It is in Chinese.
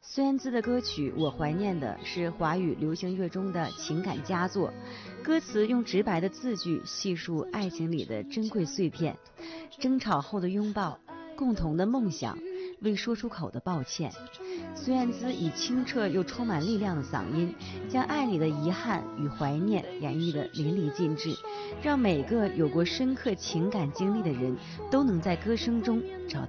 孙燕姿的歌曲《我怀念的》是华语流行乐中的情感佳作，歌词用直白的字句细述爱情里的珍贵碎片，争吵后的拥抱，共同的梦想，未说出口的抱歉。孙燕姿以清澈又充满力量的嗓音，将爱里的遗憾与怀念演绎得淋漓尽致，让每个有过深刻情感经历的人都能在歌声中找到